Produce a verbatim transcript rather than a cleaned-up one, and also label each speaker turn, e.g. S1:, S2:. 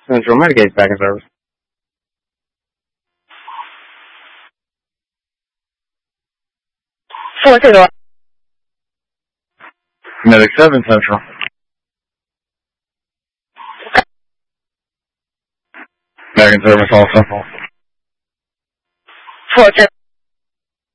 S1: Central Medicaid back in service.
S2: four zero.
S1: Medic seven Central. Back in service also.
S2: four zero.